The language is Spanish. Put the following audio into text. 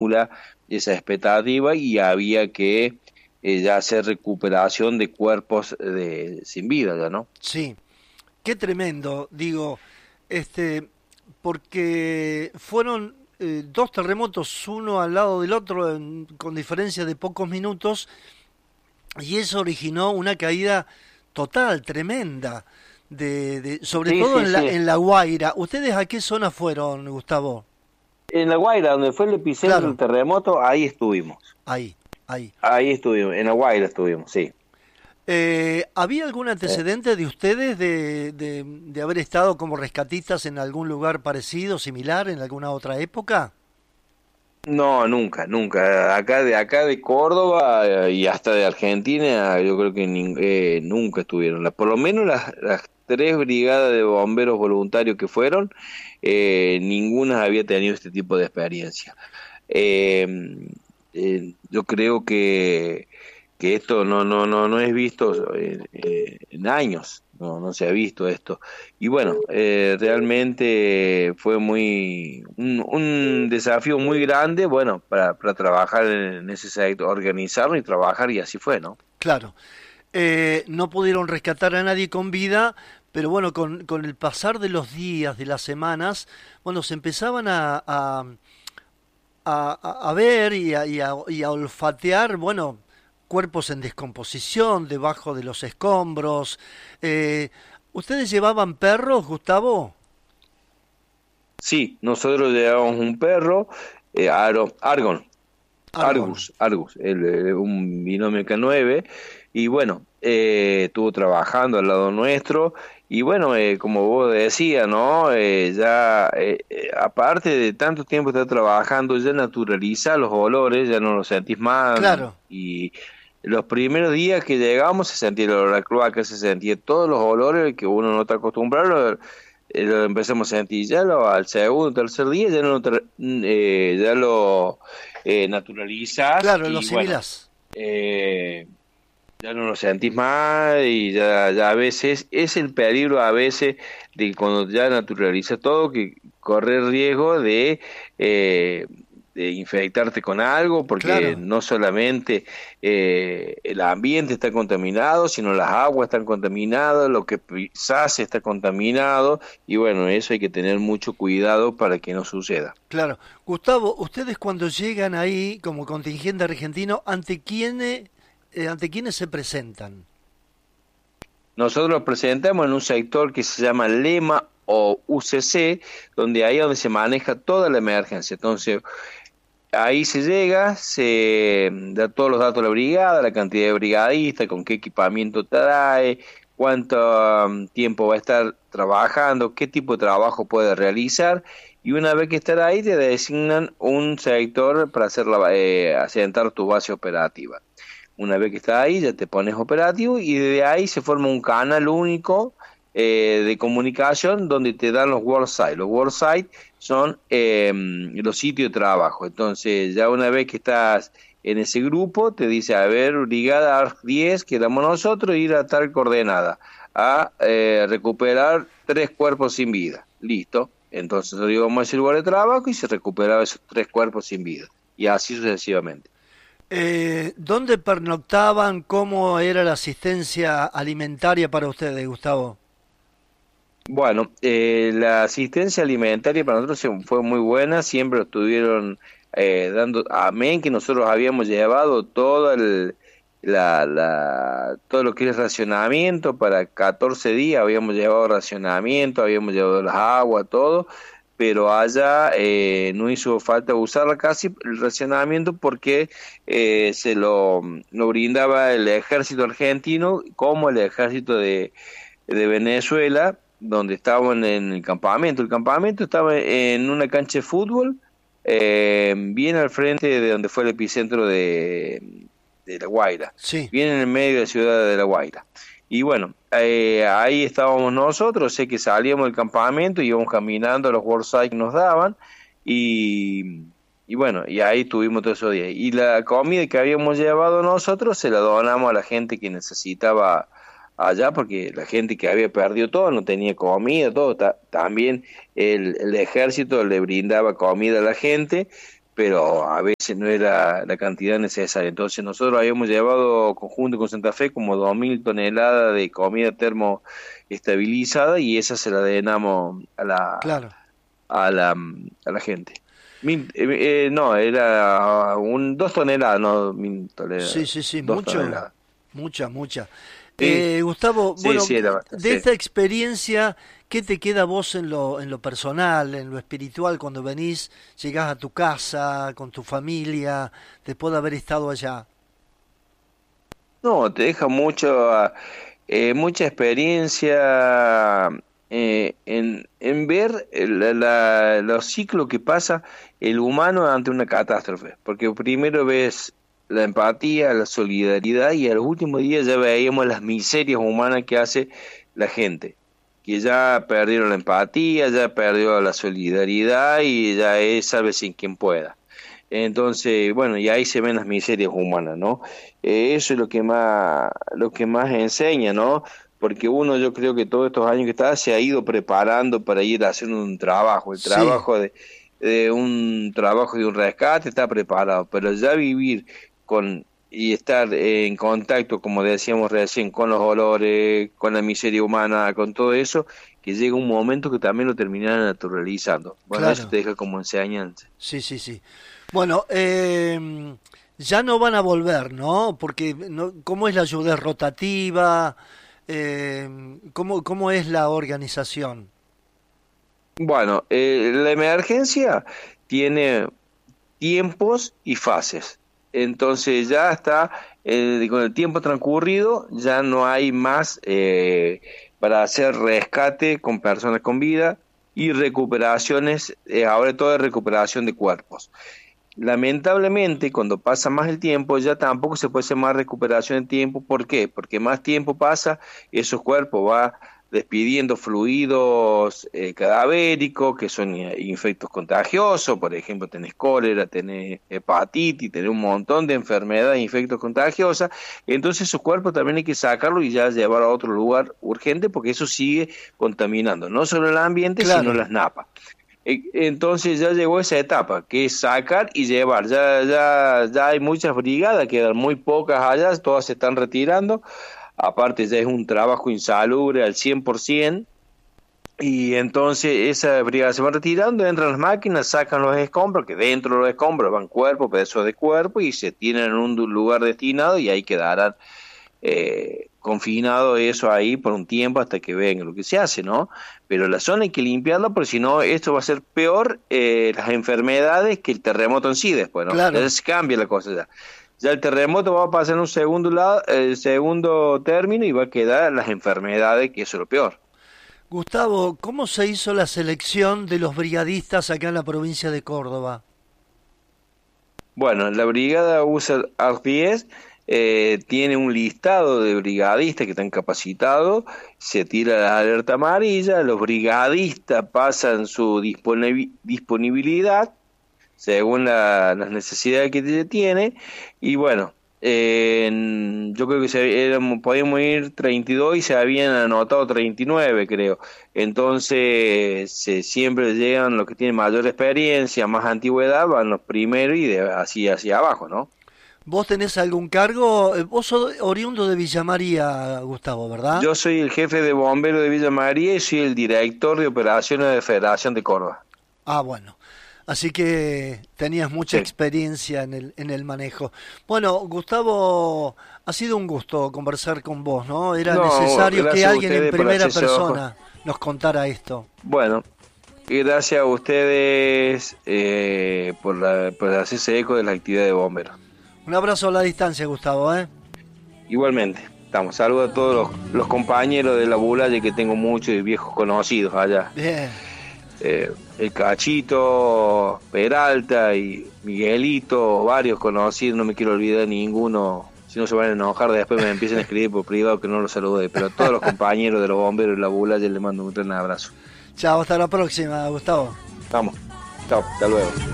película, esa expectativa, y había que ya hacer recuperación de cuerpos sin vida, ya, ¿no? Sí, qué tremendo, digo, este, porque fueron dos terremotos, uno al lado del otro, con diferencia de pocos minutos, y eso originó una caída total, tremenda, sobre Sí, todo sí, sí. en La Guaira. ¿Ustedes a qué zona fueron, Gustavo? En La Guaira, donde fue el epicentro del Claro, terremoto, ahí estuvimos. ahí, ahí. Ahí estuvimos, en La Guaira estuvimos, sí. ¿Había algún Eh, antecedente de ustedes de haber estado como rescatistas en algún lugar parecido, similar, en alguna otra época? No, nunca, nunca. Acá de Córdoba y hasta de Argentina, yo creo que nunca estuvieron. Por lo menos las tres brigadas de bomberos voluntarios que fueron, ninguna había tenido este tipo de experiencia. Eh, yo creo que esto no es visto en años, no se ha visto esto. Y bueno, realmente fue un desafío muy grande, bueno, para trabajar en ese sector, organizarlo y trabajar, y así fue, ¿no? Claro. No pudieron rescatar a nadie con vida, pero bueno, con el pasar de los días, de las semanas, bueno, se empezaban a ver y a olfatear, bueno, cuerpos en descomposición debajo de los escombros. ¿Ustedes llevaban perros, Gustavo? Sí, nosotros llevábamos un perro, Argon, Argon. Argus, un binomio K9, y bueno, estuvo trabajando al lado nuestro, y bueno, como vos decías, ¿no? Aparte de tanto tiempo estar trabajando, ya naturaliza los olores, ya no los sentís más, Claro, y los primeros días que llegamos se sentía el olor a cloaca, se sentía todos los olores que uno no está acostumbrado, lo empezamos a sentir al segundo, tercer día, ya lo naturalizás, claro, lo y bueno, asimilás. eh, ya no lo sentís más, y ya a veces es el peligro a veces de que cuando ya naturalizas todo, que correr riesgo eh, de infectarte con algo, porque Claro. no solamente el ambiente está contaminado, sino las aguas están contaminadas, lo que pisás está contaminado, y bueno, eso hay que tener mucho cuidado para que no suceda. Claro. Gustavo, ustedes cuando llegan ahí como contingente argentino, ante quiénes se presentan? Nosotros nos presentamos en un sector que se llama Lema o UCC, donde ahí es donde se maneja toda la emergencia. Entonces, ahí se llega, se da todos los datos de la brigada, la cantidad de brigadistas, con qué equipamiento trae, cuánto tiempo va a estar trabajando, qué tipo de trabajo puede realizar, y una vez que estar ahí te designan un sector para asentar tu base operativa. Una vez que estás ahí, ya te pones operativo, y de ahí se forma un canal único de comunicación donde te dan los worksite. Los worksite son los sitios de trabajo. Entonces, ya una vez que estás en ese grupo, te dice, a ver, brigada ARC 10, que damos nosotros, ir a tal coordenada, a recuperar 3 cuerpos sin vida. Listo. Entonces, nosotros íbamos a ese lugar de trabajo y se recuperaba esos 3 cuerpos sin vida. Y así sucesivamente. ¿Dónde pernoctaban? ¿Cómo era la asistencia alimentaria para ustedes, Gustavo? Bueno, la asistencia alimentaria para nosotros fue muy buena, siempre estuvieron dando, amén que nosotros habíamos llevado todo lo que es racionamiento para 14 días, habíamos llevado racionamiento, habíamos llevado las aguas, todo, pero allá no hizo falta usar casi el racionamiento, porque lo brindaba el ejército argentino como el ejército de Venezuela, donde estaban en el campamento. El campamento estaba en una cancha de fútbol, bien al frente de donde fue el epicentro de La Guaira, Sí. bien en el medio de la ciudad de La Guaira. Y bueno, ahí estábamos nosotros, sé que salíamos del campamento, íbamos caminando a los worksites que nos daban, y, y bueno, y ahí estuvimos todos esos días. Y la comida que habíamos llevado nosotros se la donamos a la gente que necesitaba allá, porque la gente que había perdido todo, no tenía comida, todo, también el ejército le brindaba comida a la gente, pero a veces no era la cantidad necesaria. Entonces nosotros habíamos llevado conjunto con Santa Fe como 2.000 toneladas de comida termoestabilizada y esa se la donamos Claro. a la gente. No, era 2 toneladas, no 1.000 toneladas, Sí, sí, sí, 2 toneladas. mucha. Sí, Gustavo, sí, bueno, sí, era bastante. de Sí. esta experiencia, ¿qué te queda a vos en lo personal, en lo espiritual, cuando venís, llegás a tu casa, con tu familia, después de haber estado allá? No, te deja mucha experiencia en ver los ciclos que pasa el humano ante una catástrofe, porque primero ves la empatía, la solidaridad y a los últimos días ya veíamos las miserias humanas que hace la gente, que ya perdieron la empatía, ya perdió la solidaridad y ya es sálvese quien pueda. Entonces, bueno, y ahí se ven las miserias humanas, ¿no? Eso es lo que más enseña, ¿no? Porque uno, yo creo que todos estos años que está, se ha ido preparando para ir a hacer un trabajo, Sí, de un trabajo de un rescate está preparado, pero ya vivir y estar en contacto, como decíamos recién, con los olores, con la miseria humana, con todo eso, que llega un momento que también lo terminan naturalizando. Bueno, eso claro, te deja como enseñanza. sí, sí, sí. Bueno, ya no van a volver, ¿no? Porque, no, ¿cómo es la ayuda rotativa? ¿Cómo es la organización? Bueno, la emergencia tiene tiempos y fases. Entonces ya está, con el tiempo transcurrido, ya no hay más para hacer rescate con personas con vida y recuperaciones, ahora todo es recuperación de cuerpos. Lamentablemente, cuando pasa más el tiempo, ya tampoco se puede hacer más recuperación de tiempo. ¿Por qué? Porque más tiempo pasa, esos cuerpos va despidiendo fluidos cadavéricos, que son infectos contagiosos. Por ejemplo, tenés cólera, tenés hepatitis, tenés un montón de enfermedades, infectos contagiosas. Entonces, esos cuerpos también hay que sacarlos y ya llevar a otro lugar urgente, porque eso sigue contaminando no solo el ambiente, sino Claro. las napas. Entonces ya llegó esa etapa, que es sacar y llevar. Ya hay muchas brigadas, quedan muy pocas allá, todas se están retirando. Aparte ya es un trabajo insalubre al 100%. Y entonces esas brigadas se van retirando, entran las máquinas, sacan los escombros, que dentro de los escombros van cuerpos, pedazos de cuerpo y se tienen en un lugar destinado y ahí quedarán confinado eso ahí por un tiempo hasta que vean lo que se hace, ¿no? Pero la zona hay que limpiarla porque si no esto va a ser peor las enfermedades que el terremoto en sí después, ¿no? Ya Claro. se cambia la cosa ya. Ya el terremoto va a pasar en un segundo término y va a quedar las enfermedades, que eso es lo peor. Gustavo, ¿cómo se hizo la selección de los brigadistas acá en la provincia de Córdoba? Bueno, la brigada USA RPS tiene un listado de brigadistas que están capacitados, se tira la alerta amarilla, los brigadistas pasan su disponibilidad según las necesidades que tiene y bueno, yo creo que podíamos ir 32 y se habían anotado 39 creo. Entonces siempre llegan los que tienen mayor experiencia, más antigüedad, van los primeros y así hacia abajo, ¿no? ¿Vos tenés algún cargo? Vos sos oriundo de Villa María, Gustavo, ¿verdad? Yo soy el jefe de bomberos de Villa María y soy el director de operaciones de Federación de Córdoba. Ah, bueno. Así que tenías mucha Sí. experiencia en el manejo. Bueno, Gustavo, ha sido un gusto conversar con vos, ¿no? Era No, necesario que gracias a alguien en ustedes por primera hacerse ojos. persona nos contara esto. Bueno, y gracias a ustedes por hacerse eco de la actividad de bomberos. Un abrazo a la distancia, Gustavo, ¿eh? Igualmente, estamos. Saludos a todos los compañeros de la Bulaye que tengo muchos y viejos conocidos allá. Bien. El Cachito, Peralta y Miguelito, varios conocidos, no me quiero olvidar de ninguno, si no se van a enojar, después me empiezan a escribir por privado que no los saludé, pero a todos los compañeros de los bomberos de la Bulaye les mando un gran abrazo. Chao, hasta la próxima, Gustavo. Vamos, chao, hasta luego.